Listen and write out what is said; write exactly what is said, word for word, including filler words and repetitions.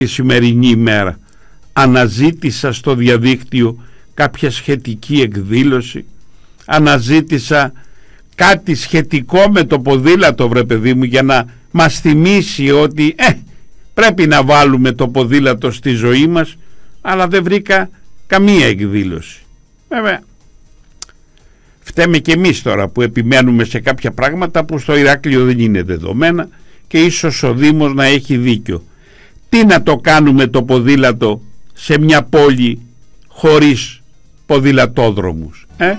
τη σημερινή ημέρα. Αναζήτησα στο διαδίκτυο κάποια σχετική εκδήλωση, αναζήτησα κάτι σχετικό με το ποδήλατο, βρε παιδί μου, για να μας θυμίσει ότι ε, πρέπει να βάλουμε το ποδήλατο στη ζωή μας, αλλά δεν βρήκα καμία εκδήλωση. Βέβαια φταίμε και εμείς τώρα που επιμένουμε σε κάποια πράγματα που στο Ηράκλειο δεν είναι δεδομένα, και ίσως ο Δήμος να έχει δίκιο. Τι να το κάνουμε το ποδήλατο σε μια πόλη χωρίς ποδηλατόδρομους, ε?